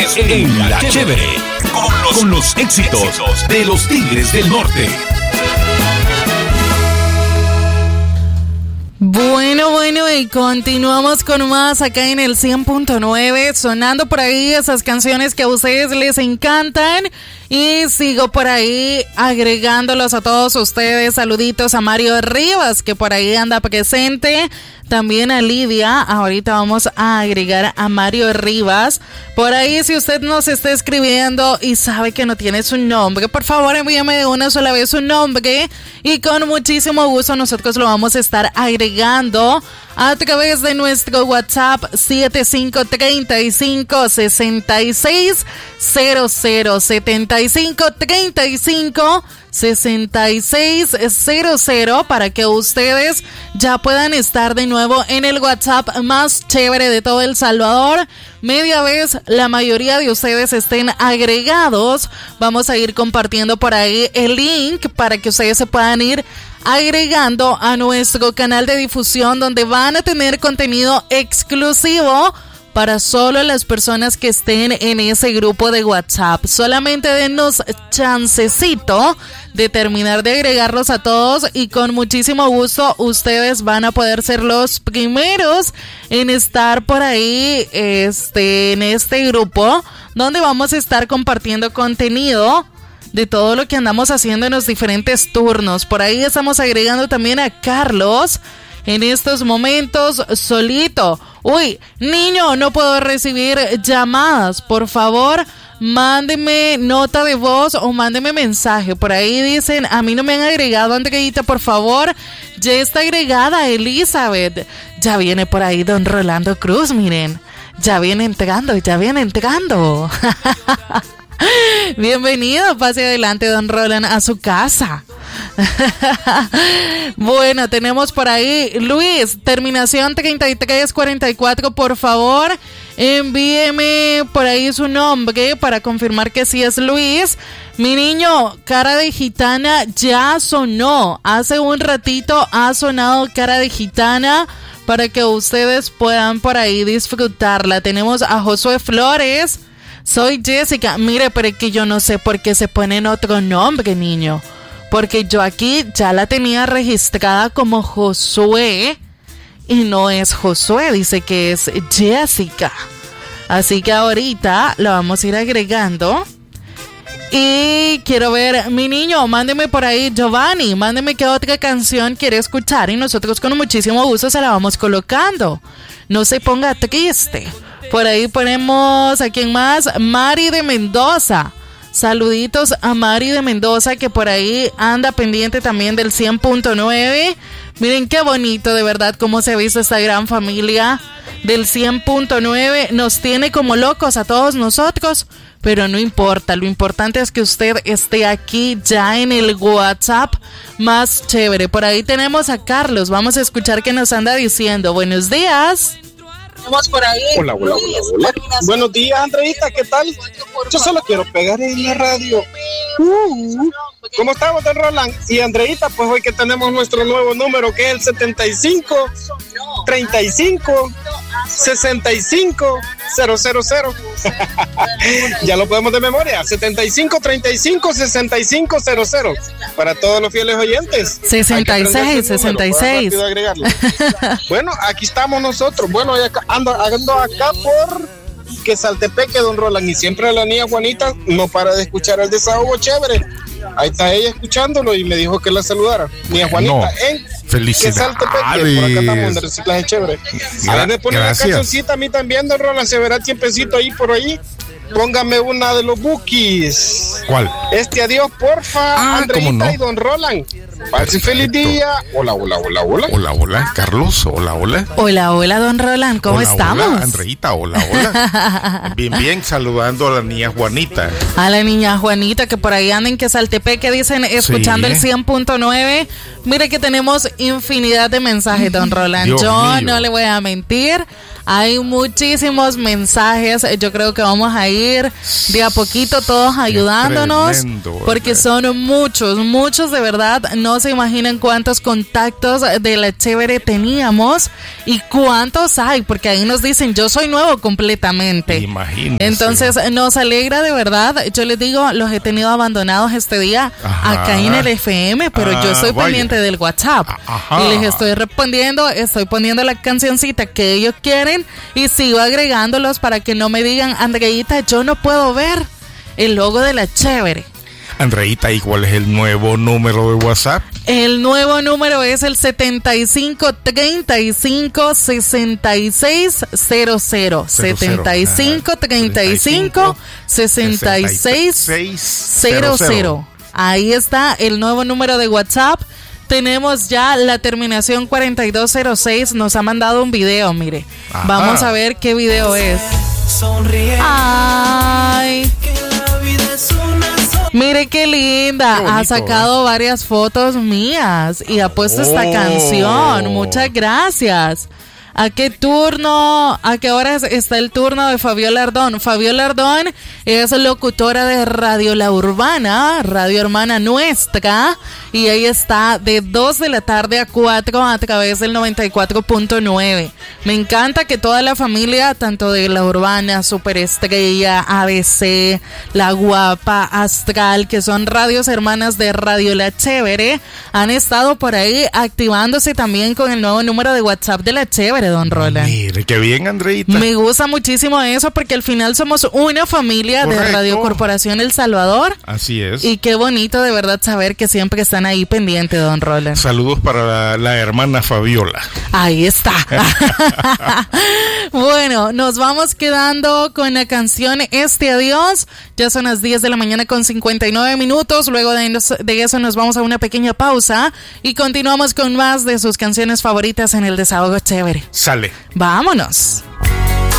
en La Chévere, con los éxitos de los Tigres del Norte. Bueno, y continuamos con más acá en el 100.9, sonando por ahí esas canciones que a ustedes les encantan. Y sigo por ahí agregándolos a todos ustedes. Saluditos a Mario Rivas, que por ahí anda presente. También a Lidia. Ahorita vamos a agregar a Mario Rivas. Por ahí, si usted nos está escribiendo y sabe que no tiene su nombre, por favor envíame de una sola vez su nombre y con muchísimo gusto nosotros lo vamos a estar agregando a través de nuestro WhatsApp 75356600 75356600 para que ustedes ya puedan estar de nuevo en el WhatsApp más chévere de todo El Salvador. Media vez la mayoría de ustedes estén agregados, vamos a ir compartiendo por ahí el link para que ustedes se puedan ir agregando a nuestro canal de difusión, donde van a tener contenido exclusivo para solo las personas que estén en ese grupo de WhatsApp. Solamente denos chancecito de terminar de agregarlos a todos y con muchísimo gusto ustedes van a poder ser los primeros en estar por ahí en este grupo, donde vamos a estar compartiendo contenido de todo lo que andamos haciendo en los diferentes turnos. Por ahí estamos agregando también a Carlos en estos momentos solito. Uy, niño, no puedo recibir llamadas. Por favor, mándeme nota de voz o mándeme mensaje. Por ahí dicen, a mí no me han agregado, Andreita, por favor. Ya está agregada Elizabeth. Ya viene por ahí don Rolando Cruz, miren. Ya viene entrando. Bienvenido, pase adelante, don Roland, a su casa. Bueno, tenemos por ahí Luis, terminación 3344, por favor, envíeme por ahí su nombre para confirmar que sí es Luis. Mi niño, cara de gitana ya sonó, hace un ratito ha sonado cara de gitana para que ustedes puedan por ahí disfrutarla. Tenemos a Josué Flores. Soy Jessica. Mire, pero es que yo no sé por qué se ponen otro nombre, niño. Porque yo aquí ya la tenía registrada como Josué y no es Josué, dice que es Jessica. Así que ahorita lo vamos a ir agregando. Y quiero ver, mi niño, mándeme por ahí, Giovanni, mándeme qué otra canción quiere escuchar y nosotros con muchísimo gusto se la vamos colocando. No se ponga triste. Por ahí ponemos a quién más, Mari de Mendoza. Saluditos a Mari de Mendoza, que por ahí anda pendiente también del 100.9. Miren qué bonito, de verdad, cómo se ha visto esta gran familia del 100.9. Nos tiene como locos a todos nosotros, pero no importa. Lo importante es que usted esté aquí ya en el WhatsApp más chévere. Por ahí tenemos a Carlos. Vamos a escuchar qué nos anda diciendo. Buenos días. Por ahí. Hola. Buenos días, Andreita, ¿qué tal? Yo solo quiero pegar en la radio. ¿Cómo estamos, don Roland? Y Andreita, pues hoy que tenemos nuestro nuevo número, que es el 75 35 65 000. Ya lo podemos de memoria. 75 35 65 000. Para todos los fieles oyentes. 66. Bueno, aquí estamos nosotros. Bueno, ando acá por Quesaltepeque, don Roland, y siempre la niña Juanita no para de escuchar el desahogo chévere. Ahí está ella escuchándolo y me dijo que la saludara. Niña Juanita, felicidades. Por acá estamos en el reciclaje chévere. A ver, me pone una cancioncita a mí también, don Roland, se verá tiempecito ahí por ahí. Póngame una de los Bukis. ¿Cuál? Adiós, porfa, Andreita no. Y don Roland. Pase feliz día. Hola, Carlos. Hola, don Roland, ¿cómo estamos? Hola, Andreita, hola. Bien, saludando a la niña Juanita. A la niña Juanita, que por ahí anda en Quesaltepeque, dicen, escuchando el 100.9. Mire que tenemos infinidad de mensajes, don Roland. Dios Yo mío. no le voy a mentir. Hay muchísimos mensajes. Yo creo que vamos a ir de a poquito todos ayudándonos. Tremendo, porque son muchos de verdad. no se imaginan cuántos contactos de la chévere teníamos y cuántos hay, porque ahí nos dicen, yo soy nuevo completamente. Imagínense. Entonces nos alegra de verdad. Yo les digo, los he tenido abandonados este día acá en el FM, pero yo estoy pendiente del WhatsApp. Y les estoy respondiendo, estoy poniendo la cancioncita que ellos quieren y sigo agregándolos para que no me digan, Andreita, yo no puedo ver el logo de la chévere. Andreita, ¿y cuál es el nuevo número de WhatsApp? El nuevo número es el 7535-6600. 7535-6600. Ahí está el nuevo número de WhatsApp. Tenemos ya la terminación 4206. Nos ha mandado un video, mire. Vamos a ver qué video es. Ay, mire qué linda. Qué ha sacado varias fotos mías y ha puesto esta canción. Muchas gracias. ¿A qué turno? ¿A qué hora está el turno de Fabiola Ardón? Fabiola Ardón es locutora de Radio La Urbana, radio hermana nuestra, y ahí está de 2 de la tarde a 4 a través del 94.9. Me encanta que toda la familia, tanto de La Urbana, Superestrella, ABC, La Guapa, Astral, que son radios hermanas de Radio La Chévere, han estado por ahí activándose también con el nuevo número de WhatsApp de La Chévere, don Roland. Mire, qué bien, Andreita. Me gusta muchísimo eso porque al final somos una familia. Correcto. De Radio Corporación El Salvador. Así es. Y qué bonito de verdad saber que siempre están ahí pendientes, don Roland. Saludos para la hermana Fabiola. Ahí está. Bueno, nos vamos quedando con la canción Este Adiós. Ya son las 10 de la mañana con 59 minutos. Luego de eso nos vamos a una pequeña pausa y continuamos con más de sus canciones favoritas en el Desahogo Chévere. Sale. Vámonos.